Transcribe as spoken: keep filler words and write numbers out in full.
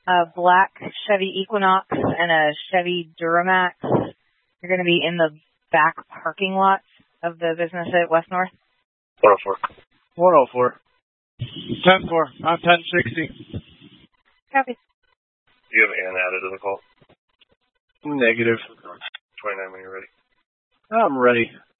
a black Chevy Equinox and a Chevy Duramax. You're going to be in the back parking lot of the business at West North? one oh four. one oh four. ten four. I'm ten sixty. Copy. Do you have Ann added to the call? Negative. twenty-nine when you're ready. I'm ready.